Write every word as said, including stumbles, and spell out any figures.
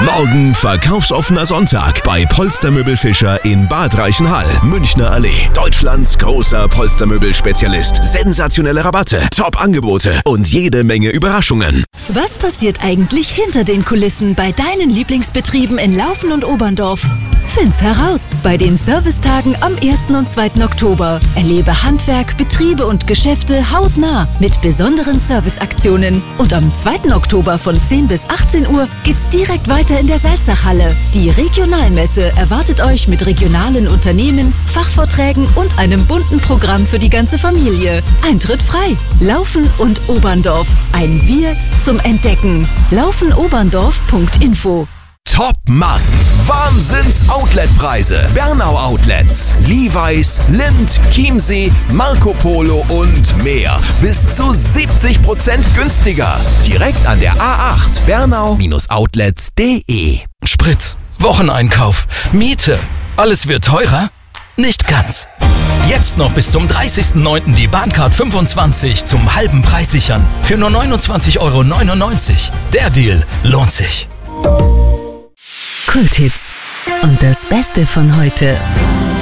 Morgen verkaufsoffener Sonntag bei Polstermöbel Fischer in Bad Reichenhall, Münchner Allee. Deutschlands großer Polstermöbel-Spezialist. Sensationelle Rabatte, Top-Angebote und jede Menge Überraschungen. Was passiert eigentlich hinter den Kulissen bei deinen Lieblingsbetrieben in Laufen und Oberndorf? Find's heraus bei den Servicetagen am ersten und zweiten Oktober. Erlebe Handwerk, Betriebe und Geschäfte hautnah mit besonderen Serviceaktionen. Und am zweiten Oktober von zehn bis achtzehn Uhr geht's direkt weiter in der Salzachhalle. Die Regionalmesse erwartet euch mit regionalen Unternehmen, Fachvorträgen und einem bunten Programm für die ganze Familie. Eintritt frei. Laufen und Oberndorf. Ein Wir zum Entdecken. laufen oberndorf punkt info. Top-Marken, Wahnsinns-Outlet-Preise. Bernau Outlets, Levi's, Lindt, Chiemsee, Marco Polo und mehr. Bis zu siebzig Prozent günstiger. Direkt an der A acht, bernau outlets punkt de. Sprit, Wocheneinkauf, Miete. Alles wird teurer? Nicht ganz. Jetzt noch bis zum dreißigsten neunten die Bahncard fünfundzwanzig zum halben Preis sichern. Für nur neunundzwanzig Euro neunundneunzig. Der Deal lohnt sich. Kulthits und das Beste von heute.